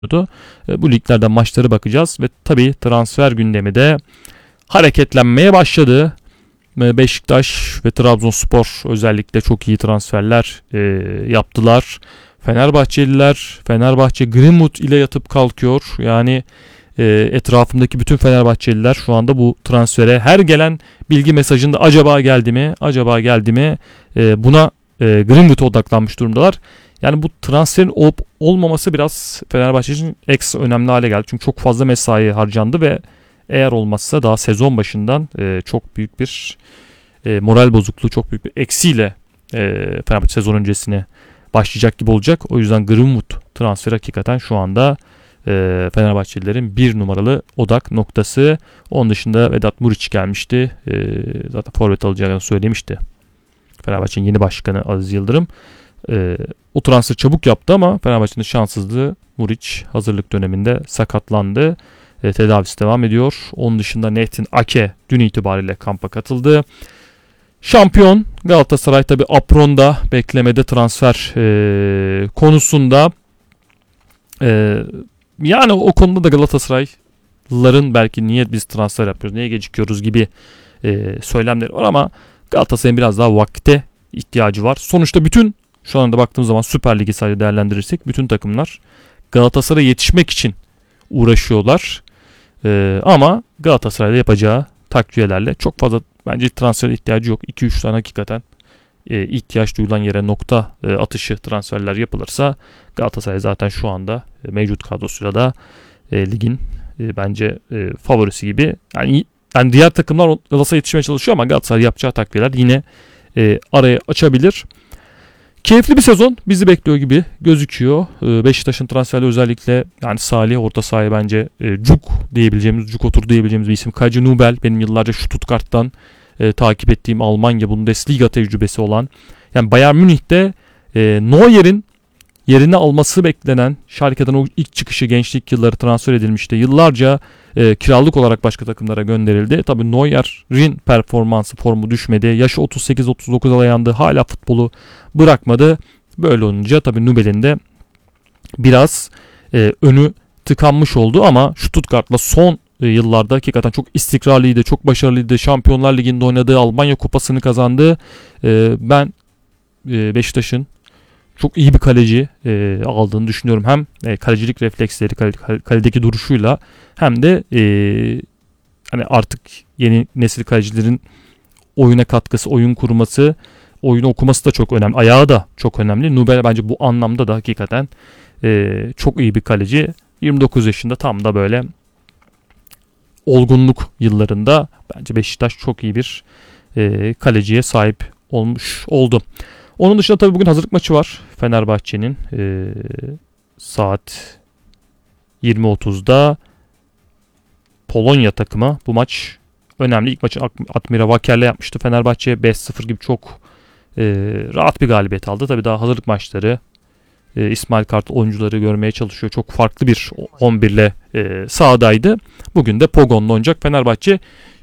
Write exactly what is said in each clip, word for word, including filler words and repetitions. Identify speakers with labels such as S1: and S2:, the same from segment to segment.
S1: Bu liglerden maçları bakacağız ve tabii transfer gündemi de hareketlenmeye başladı. Beşiktaş ve Trabzonspor özellikle çok iyi transferler e, yaptılar. Fenerbahçeliler, Fenerbahçe Greenwood ile yatıp kalkıyor. Yani e, etrafımdaki bütün Fenerbahçeliler şu anda bu transfere, her gelen bilgi mesajında acaba geldi mi, acaba geldi mi e, buna e, Greenwood'a odaklanmış durumdalar. Yani bu transferin olup olmaması biraz Fenerbahçe için ekstra önemli hale geldi. Çünkü çok fazla mesai harcandı ve eğer olmazsa daha sezon başından e, çok büyük bir e, moral bozukluğu, çok büyük bir eksiyle e, Fenerbahçe sezon öncesine başlayacak gibi olacak. O yüzden Greenwood transferi hakikaten şu anda e, Fenerbahçelilerin bir numaralı odak noktası. Onun dışında Vedat Muriç gelmişti. E, zaten forvet alacağını söylemişti Fenerbahçe'nin yeni başkanı Aziz Yıldırım. E, o transferi çabuk yaptı ama Fenerbahçe'nin şanssızlığı, Muriç hazırlık döneminde sakatlandı. E, tedavisi devam ediyor. Onun dışında Netin Ake dün itibariyle kampa katıldı. Şampiyon Galatasaray tabi Apron'da beklemede transfer e, konusunda. E, yani o konuda da Galatasaraylıların belki niye biz transfer yapıyoruz, niye gecikiyoruz gibi e, söylemleri var ama Galatasaray'ın biraz daha vakte ihtiyacı var. Sonuçta bütün, şu anda baktığımız zaman Süper Lig'i sadece değerlendirirsek bütün takımlar Galatasaray'a yetişmek için uğraşıyorlar. Ee, ama Galatasaray'da yapacağı takviyelerle çok fazla bence transfer ihtiyacı yok. iki üç tane hakikaten e, ihtiyaç duyulan yere nokta e, atışı transferler yapılırsa Galatasaray zaten şu anda e, mevcut kadrosuyla da e, ligin e, bence e, favorisi gibi. Yani, yani diğer takımlar Galatasaray'a yetişmeye çalışıyor ama Galatasaray yapacağı takviyeler yine e, araya açabilir. Keyifli bir sezon bizi bekliyor gibi gözüküyor. Beşiktaş'ın transferleri özellikle yani Salih orta sahaya bence e, Cuk diyebileceğimiz, Cuk otur diyebileceğimiz bir isim. Kaji Nubel benim yıllarca Stuttgart'tan e, takip ettiğim Almanya Bundesliga tecrübesi olan. Yani Bayern Münih'te e, Neuer'in yerini alması beklenen, Schalke'den o ilk çıkışı gençlik yılları transfer edilmişti. Yıllarca e, kiralık olarak başka takımlara gönderildi. Tabii Neuer'in performansı, formu düşmedi. Yaşı otuz sekiz otuz dokuza dayandı. Hala futbolu bırakmadı. Böyle olunca tabii Nubel'in de biraz e, önü tıkanmış oldu ama Stuttgart'la son e, yıllarda hakikaten çok istikrarlıydı, çok başarılıydı. Şampiyonlar Ligi'nde oynadığı, Almanya Kupası'nı kazandı. E, ben e, Beşiktaş'ın çok iyi bir kaleci e, aldığını düşünüyorum. Hem e, kalecilik refleksleri, kale, kaledeki duruşuyla hem de e, hani artık yeni nesil kalecilerin oyuna katkısı, oyun kurması, oyunu okuması da çok önemli. Ayağı da çok önemli. Nubel bence bu anlamda da hakikaten e, çok iyi bir kaleci. yirmi dokuz yaşında tam da böyle olgunluk yıllarında bence Beşiktaş çok iyi bir e, kaleciye sahip olmuş oldu. Onun dışında tabii bugün hazırlık maçı var. Fenerbahçe'nin e, saat yirmi otuzda Polonya takımı. Bu maç önemli. İlk maçı Admira Waker'le yapmıştı. Fenerbahçe beş sıfır gibi çok e, rahat bir galibiyet aldı. Tabii daha hazırlık maçları. E, İsmail Kartal oyuncuları görmeye çalışıyor. Çok farklı bir on birle e, sahadaydı. Bugün de Pogon'la oynayacak Fenerbahçe.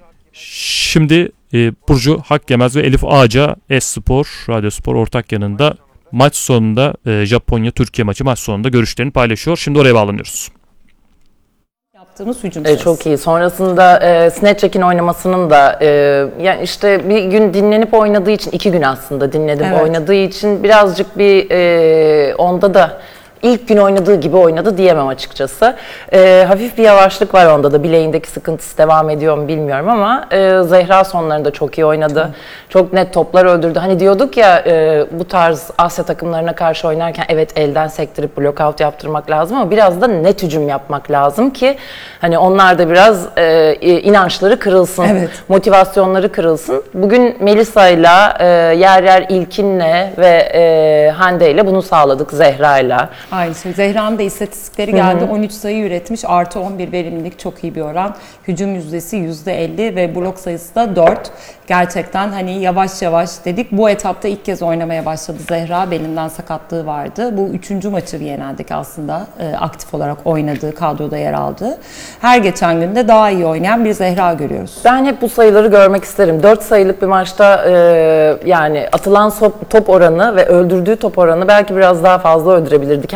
S1: Şimdi e, Burcu Hakgemez ve Elif Ağaca S-Spor, Radyospor ortak yanında maç sonunda e, Japonya-Türkiye maçı maç sonunda görüşlerini paylaşıyor. Şimdi oraya bağlanıyoruz.
S2: Yaptığımız hücum
S3: e, çok iyi. Sonrasında e, Snedçek'in oynamasının da e, yani işte bir gün dinlenip oynadığı için, iki gün aslında dinledim evet. oynadığı için birazcık bir e, onda da İlk gün oynadığı gibi oynadı diyemem açıkçası. E, hafif bir yavaşlık var onda da. Bileğindeki sıkıntısı devam ediyor mu bilmiyorum ama e, Zehra sonlarında çok iyi oynadı. Hı. Çok net toplar öldürdü. Hani diyorduk ya e, bu tarz Asya takımlarına karşı oynarken evet elden sektirip blokout yaptırmak lazım ama biraz da net hücum yapmak lazım ki hani onlar da biraz e, inançları kırılsın, evet. motivasyonları kırılsın. Bugün Melisa'yla, e, yer yer İlkin'le ve e, Hande'yle bunu sağladık, Zehra'yla.
S2: Aynı şey. Zehra'nın da istatistikleri geldi. Hı hı. on üç sayı üretmiş. Artı on bir verimlilik çok iyi bir oran. Hücum yüzdesi yüzde elli ve blok sayısı da dört. Gerçekten hani yavaş yavaş dedik. Bu etapta ilk kez oynamaya başladı Zehra. Belinden sakatlığı vardı. Bu üçüncü maçı Viyana'daki aslında e, aktif olarak oynadığı, kadroda yer aldı. Her geçen günde daha iyi oynayan bir Zehra görüyoruz.
S3: Ben hep bu sayıları görmek isterim. dört sayılık bir maçta e, yani atılan top oranı ve öldürdüğü top oranı belki biraz daha fazla öldürebilirdik.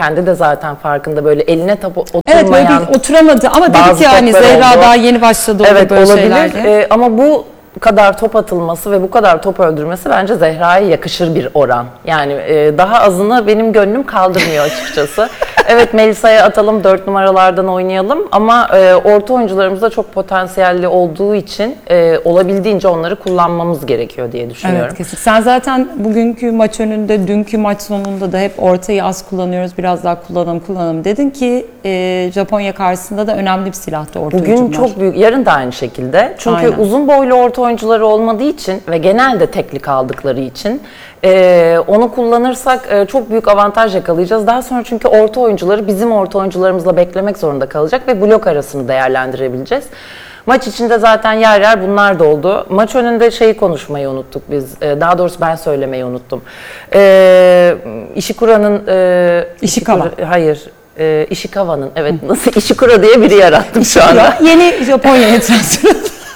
S3: kendi de zaten farkında, böyle eline top
S2: Evet, böyle
S3: oturmayan.
S2: bir oturamadı ama dedi
S3: bazı
S2: ki yani
S3: toplar
S2: Zehra
S3: oldu.
S2: daha yeni başladı
S3: Evet,
S2: böyle
S3: olabilir.
S2: şeylerde.
S3: Ee, ama bu kadar top atılması ve bu kadar top öldürmesi bence Zehra'ya yakışır bir oran. Yani e, daha azını benim gönlüm kaldırmıyor açıkçası. Evet, Melisa'ya atalım, dört numaralardan oynayalım ama e, orta oyuncularımız da çok potansiyelli olduğu için e, olabildiğince onları kullanmamız gerekiyor diye düşünüyorum.
S2: Evet, kesin. Sen zaten bugünkü maç önünde, dünkü maç sonunda da hep ortayı az kullanıyoruz, biraz daha kullanalım kullanalım dedin ki e, Japonya karşısında da önemli bir silahtı orta
S3: Bugün
S2: hücumlar.
S3: çok büyük, yarın da aynı şekilde. Çünkü
S2: Aynen.
S3: uzun boylu orta oyuncuları olmadığı için ve genelde teklik aldıkları için e, onu kullanırsak e, çok büyük avantaj yakalayacağız. Daha sonra çünkü orta oyuncuları bizim orta oyuncularımızla beklemek zorunda kalacak ve blok arasını değerlendirebileceğiz. Maç içinde zaten yer yer bunlar da oldu. Maç önünde şeyi konuşmayı unuttuk biz. E, daha doğrusu ben söylemeyi unuttum. E, Ishikura'nın... E,
S2: Ishikawa.
S3: Ishikura- hayır. E, Ishikawa'nın, evet, nasıl Ishikura diye biri yarattım şu anda.
S2: Ya, yeni Japonya'ya transfer.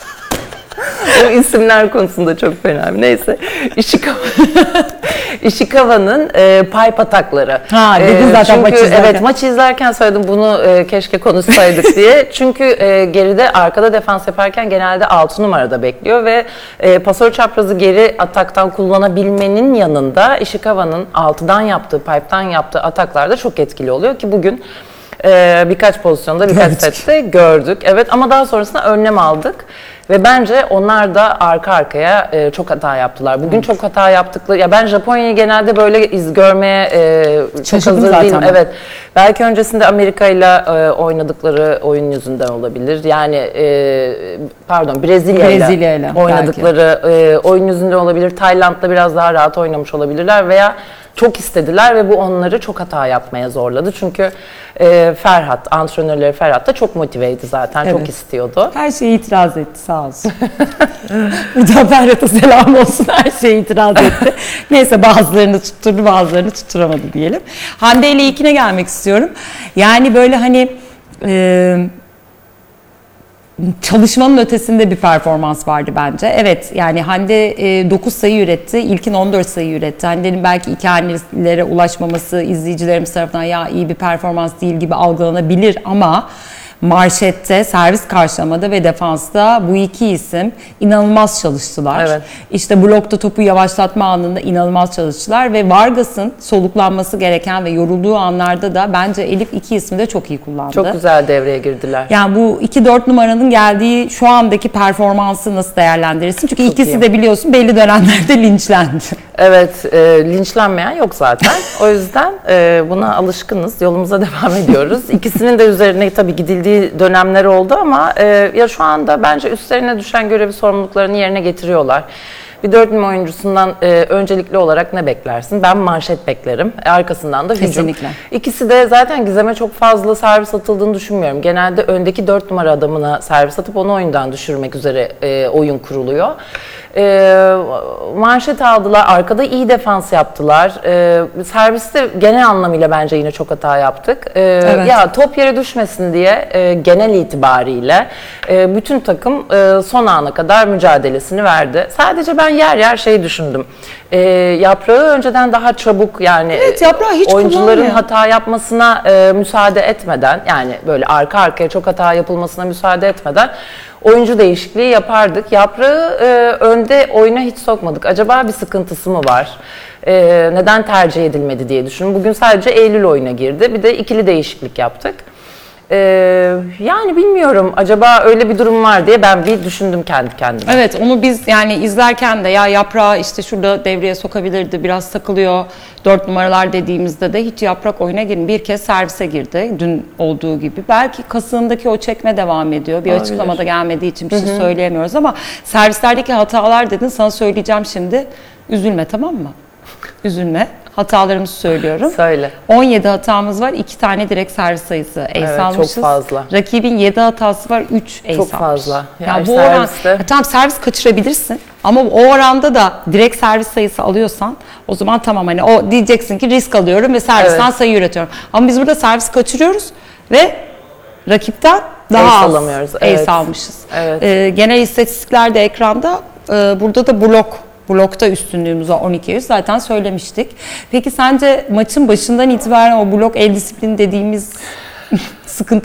S3: O isimler konusunda çok fena. Neyse. Ishikawa. Ishikawa'nın e, pipe atakları.
S2: Ha, dedin
S3: E,
S2: zaten
S3: çünkü,
S2: maç izlerken.
S3: Evet, maçı izlerken söyledim bunu, e, keşke konuşsaydık diye. Çünkü e, geride arkada defans yaparken genelde altı numarada bekliyor ve e, pasör çaprazı geri ataktan kullanabilmenin yanında Ishikawa'nın altıdan yaptığı, pipe'tan yaptığı ataklar da çok etkili oluyor ki bugün e, birkaç pozisyonda, birkaç
S2: Gördük.
S3: sette gördük. Evet, ama daha sonrasında önlem aldık. Ve bence onlar da arka arkaya e, çok hata yaptılar. Bugün çok hata yaptıkları, ya ben Japonya'yı genelde böyle iz görmeye e, çok
S2: Şaşırdım
S3: hazır
S2: zaten
S3: değilim.
S2: ben.
S3: Evet. Belki öncesinde Amerika ile e, oynadıkları oyun yüzünden olabilir. Yani e, pardon, Brezilya ile
S2: Brezilya'yla
S3: oynadıkları e, oyun yüzünden olabilir. Tayland'da biraz daha rahat oynamış olabilirler veya çok istediler ve bu onları çok hata yapmaya zorladı. Çünkü e, Ferhat, antrenörleri Ferhat da çok motiveydi zaten,
S2: Evet.
S3: çok istiyordu.
S2: Her şeye itiraz etti, sağ olsun. Buradan Ferhat'a selam olsun, her şeye itiraz etti. Neyse, bazılarını tutturdu, bazılarını tutturamadı diyelim. Hande ile ilkine gelmek istiyorum. Yani böyle hani e, çalışmanın ötesinde bir performans vardı bence. Evet, yani Hande e, dokuz sayı üretti, İlkin on dört sayı üretti. Hande'nin belki iki hanelere ulaşmaması izleyicilerimiz tarafından ya iyi bir performans değil gibi algılanabilir ama marşette, servis karşılamada ve defansta bu iki isim inanılmaz çalıştılar.
S3: Evet.
S2: İşte blokta topu yavaşlatma anında inanılmaz çalıştılar ve Vargas'ın soluklanması gereken ve yorulduğu anlarda da bence Elif iki ismi de çok iyi kullandı.
S3: Çok güzel devreye girdiler.
S2: Yani bu iki dört numaranın geldiği şu andaki performansı nasıl değerlendirirsin? Çünkü
S3: Çok
S2: ikisi
S3: iyi.
S2: de biliyorsun belli dönemlerde linçlendi.
S3: Evet, e, linçlenmeyen yok zaten. O yüzden e, buna alışkınız, yolumuza devam ediyoruz. İkisinin de üzerine tabii gidildiği dönemler oldu ama e, ya şu anda bence üstlerine düşen görevi, sorumluluklarını yerine getiriyorlar. Bir dört numara oyuncusundan e, öncelikli olarak ne beklersin? Ben manşet beklerim. E, arkasından da hücum.
S2: Kesinlikle.
S3: İkisi de zaten Gizem'e çok fazla servis atıldığını düşünmüyorum. Genelde öndeki dört numara adamına servis atıp onu oyundan düşürmek üzere e, oyun kuruluyor. E, manşet aldılar, arkada iyi defans yaptılar. E, serviste genel anlamıyla bence yine çok hata yaptık. E,
S2: Evet.
S3: Ya top yere düşmesin diye e, genel itibariyle e, bütün takım e, son ana kadar mücadelesini verdi. Sadece ben yer yer şey düşündüm. E, Yaprağı önceden daha çabuk, yani
S2: Evet, Yaprağı hiç
S3: oyuncuların
S2: kullanmıyor.
S3: hata yapmasına e, müsaade etmeden, yani böyle arka arkaya çok hata yapılmasına müsaade etmeden oyuncu değişikliği yapardık. Yaprağı e, önde oyuna hiç sokmadık. Acaba bir sıkıntısı mı var? E, neden tercih edilmedi diye düşünün. Bugün sadece Eylül oyuna girdi. Bir de ikili değişiklik yaptık. E, yani bilmiyorum. Acaba öyle bir durum var diye ben bir düşündüm kendi kendime.
S2: Evet, onu biz yani izlerken de ya Yaprağı işte şurada devreye sokabilirdi, biraz takılıyor dört numaralar dediğimizde de hiç Yaprak oyuna girdi. Bir kez servise girdi dün olduğu gibi. Belki kasığındaki o çekme devam ediyor. Bir
S3: Olabilir.
S2: açıklamada gelmediği için bir şey söyleyemiyoruz ama servislerdeki hatalar dedin, sana söyleyeceğim şimdi. Üzülme, tamam mı? Üzülme. Hatalarımızı söylüyorum.
S3: Söyle.
S2: on yedi hatamız var. iki tane direkt servis sayısı ace
S3: Evet, çok
S2: almışız.
S3: fazla.
S2: Rakibin yedi hatası var. üç ace
S3: Çok
S2: almış.
S3: fazla.
S2: Ya
S3: Yani
S2: bu oran,
S3: serviste-
S2: ya tamam servis kaçırabilirsin ama o oranda da direkt servis sayısı alıyorsan o zaman tamam, hani o diyeceksin ki risk alıyorum ve servisten
S3: Evet.
S2: sayı üretiyorum. Ama biz burada servis kaçırıyoruz ve rakipten daha
S3: Ace
S2: az
S3: alamıyoruz,
S2: ace
S3: evet.
S2: almışız.
S3: Evet.
S2: Ee, genel istatistiklerde ekranda e, burada da blok blokta üstünlüğümüz var on ikiye yüz zaten söylemiştik. Peki sence maçın başından itibaren o blok el disiplini dediğimiz sıkıntı